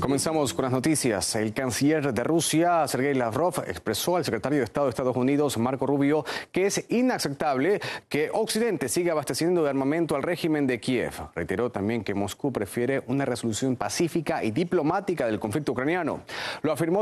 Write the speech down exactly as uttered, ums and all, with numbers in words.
Comenzamos con las noticias. El canciller de Rusia, Sergei Lavrov, expresó al secretario de Estado de Estados Unidos, Marco Rubio, que es inaceptable que Occidente siga abasteciendo de armamento al régimen de Kiev. Reiteró también que Moscú prefiere una resolución pacífica y diplomática del conflicto ucraniano. Lo afirmó